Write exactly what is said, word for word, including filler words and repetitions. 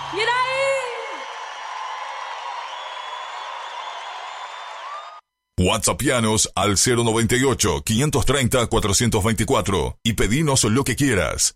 Mira ahí. WhatsAppianos al cero noventa y ocho, quinientos treinta, cuatrocientos veinticuatro y pedinos lo que quieras.